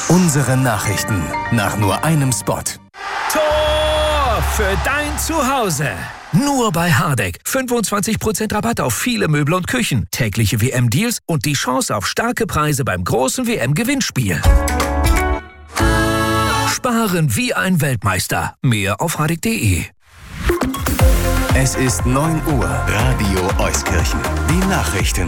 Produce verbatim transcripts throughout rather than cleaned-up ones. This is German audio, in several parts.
Unsere Nachrichten nach nur einem Spot. Tor für dein Zuhause. Nur bei Hardegg. fünfundzwanzig Prozent Rabatt auf viele Möbel und Küchen. Tägliche W M-Deals und die Chance auf starke Preise beim großen W M-Gewinnspiel. Sparen wie ein Weltmeister. Mehr auf hardegg punkt de. Es ist neun Uhr. Radio Euskirchen. Die Nachrichten.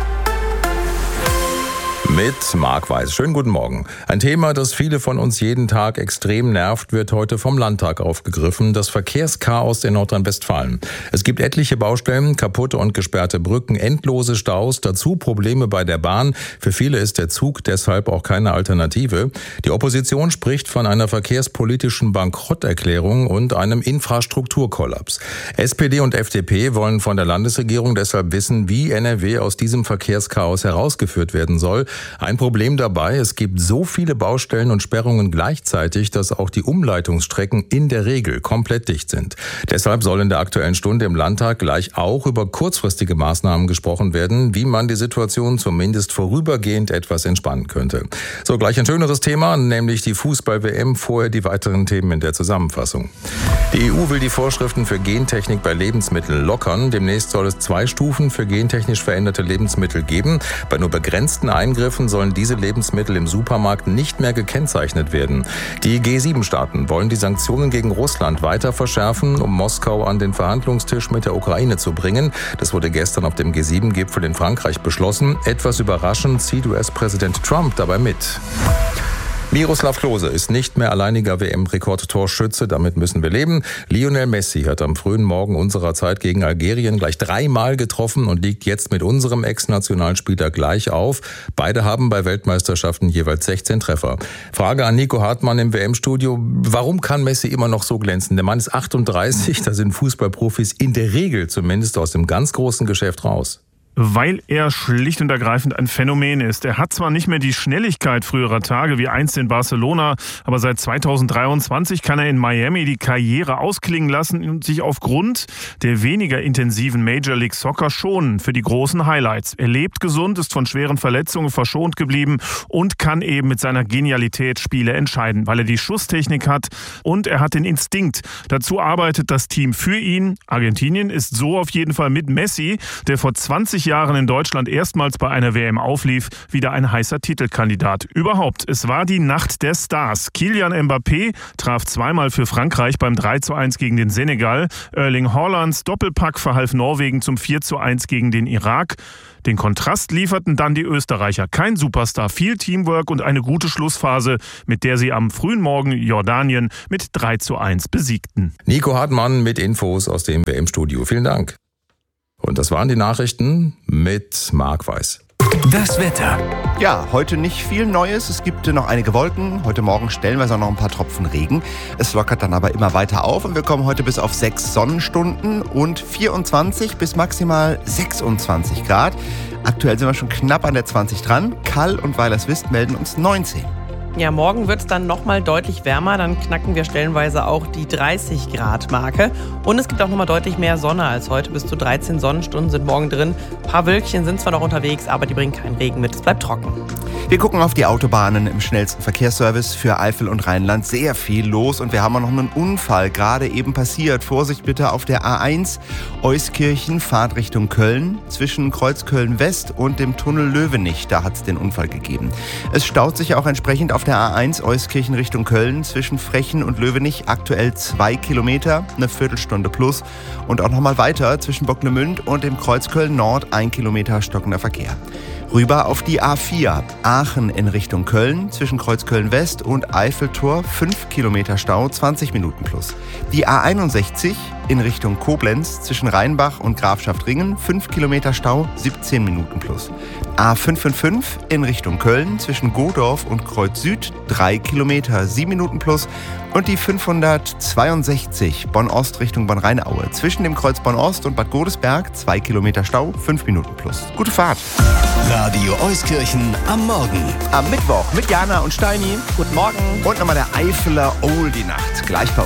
Mit Marc Weiß. Schönen guten Morgen. Ein Thema, das viele von uns jeden Tag extrem nervt, wird heute vom Landtag aufgegriffen. Das Verkehrschaos in Nordrhein-Westfalen. Es gibt etliche Baustellen, kaputte und gesperrte Brücken, endlose Staus, dazu Probleme bei der Bahn. Für viele ist der Zug deshalb auch keine Alternative. Die Opposition spricht von einer verkehrspolitischen Bankrotterklärung und einem Infrastrukturkollaps. S P D und F D P wollen von der Landesregierung deshalb wissen, wie N R W aus diesem Verkehrschaos herausgeführt werden soll. Ein Problem dabei, es gibt so viele Baustellen und Sperrungen gleichzeitig, dass auch die Umleitungsstrecken in der Regel komplett dicht sind. Deshalb soll in der Aktuellen Stunde im Landtag gleich auch über kurzfristige Maßnahmen gesprochen werden, wie man die Situation zumindest vorübergehend etwas entspannen könnte. So, gleich ein schöneres Thema, nämlich die Fußball-W M, vorher die weiteren Themen in der Zusammenfassung. Die E U will die Vorschriften für Gentechnik bei Lebensmitteln lockern. Demnächst soll es zwei Stufen für gentechnisch veränderte Lebensmittel geben. Bei nur begrenzten Eingriffen sollen diese Lebensmittel im Supermarkt nicht mehr gekennzeichnet werden. Die G sieben Staaten wollen die Sanktionen gegen Russland weiter verschärfen, um Moskau an den Verhandlungstisch mit der Ukraine zu bringen. Das wurde gestern auf dem G sieben Gipfel in Frankreich beschlossen. Etwas überraschend zieht U S-Präsident Trump dabei mit. Miroslav Klose ist nicht mehr alleiniger W M-Rekordtorschütze, damit müssen wir leben. Lionel Messi hat am frühen Morgen unserer Zeit gegen Algerien gleich dreimal getroffen und liegt jetzt mit unserem Ex-Nationalspieler gleich auf. Beide haben bei Weltmeisterschaften jeweils sechzehn Treffer. Frage an Nico Hartmann im W M-Studio. Warum kann Messi immer noch so glänzen? Der Mann ist achtunddreißig, da sind Fußballprofis in der Regel zumindest aus dem ganz großen Geschäft raus. Weil er schlicht und ergreifend ein Phänomen ist. Er hat zwar nicht mehr die Schnelligkeit früherer Tage wie einst in Barcelona, aber seit zweitausenddreiundzwanzig kann er in Miami die Karriere ausklingen lassen und sich aufgrund der weniger intensiven Major League Soccer schonen für die großen Highlights. Er lebt gesund, ist von schweren Verletzungen verschont geblieben und kann eben mit seiner Genialität Spiele entscheiden, weil er die Schusstechnik hat und er hat den Instinkt. Dazu arbeitet das Team für ihn. Argentinien ist so auf jeden Fall mit Messi, der vor zwanzig Jahren in Deutschland erstmals bei einer W M auflief, wieder ein heißer Titelkandidat. Überhaupt, es war die Nacht der Stars. Kylian Mbappé traf zweimal für Frankreich beim drei zu eins gegen den Senegal. Erling Haalands Doppelpack verhalf Norwegen zum vier zu eins gegen den Irak. Den Kontrast lieferten dann die Österreicher. Kein Superstar, viel Teamwork und eine gute Schlussphase, mit der sie am frühen Morgen Jordanien mit drei zu eins besiegten. Nico Hartmann mit Infos aus dem W M-Studio. Vielen Dank. Und das waren die Nachrichten mit Marc Weiß. Das Wetter. Ja, heute nicht viel Neues. Es gibt noch einige Wolken. Heute Morgen stellenweise auch noch ein paar Tropfen Regen. Es lockert dann aber immer weiter auf und wir kommen heute bis auf sechs Sonnenstunden und vierundzwanzig bis maximal sechsundzwanzig Grad. Aktuell sind wir schon knapp an der zwanzig dran. Kall und Weilerswist melden uns neunzehn. Ja, morgen wird es dann nochmal deutlich wärmer. Dann knacken wir stellenweise auch die dreißig Grad Marke. Und es gibt auch nochmal deutlich mehr Sonne als heute. Bis zu dreizehn Sonnenstunden sind morgen drin. Ein paar Wölkchen sind zwar noch unterwegs, aber die bringen keinen Regen mit. Es bleibt trocken. Wir gucken auf die Autobahnen im schnellsten Verkehrsservice für Eifel und Rheinland. Sehr viel los und wir haben auch noch einen Unfall gerade eben passiert. Vorsicht bitte auf der A eins Euskirchen, Fahrt Richtung Köln. Zwischen Kreuzköln West und dem Tunnel Löwenich, da hat es den Unfall gegeben. Es staut sich auch entsprechend auf der A eins Euskirchen Richtung Köln. Zwischen Frechen und Löwenich aktuell zwei Kilometer, eine Viertelstunde plus. Und auch nochmal weiter zwischen Bocklemünd und dem Kreuzköln Nord ein Kilometer stockender Verkehr. Rüber auf die A vier, Aachen in Richtung Köln, zwischen Kreuzköln West und Eiffeltor fünf Kilometer Stau, zwanzig Minuten plus. Die A einundsechzig in Richtung Koblenz, zwischen Rheinbach und Grafschaft-Ringen, fünf Kilometer Stau, siebzehn Minuten plus. A fünfundfünfzig in Richtung Köln, zwischen Godorf und Kreuz Süd, drei Kilometer, sieben Minuten plus. Und die fünfhundertzweiundsechzig Bonn-Ost Richtung Bonn-Rheinaue, zwischen dem Kreuz Bonn-Ost und Bad Godesberg, zwei Kilometer Stau, fünf Minuten plus. Gute Fahrt! Radio Euskirchen am Morgen. Am Mittwoch mit Jana und Steini. Guten Morgen. Und nochmal der Eifeler Oldie-Nacht. Gleich bei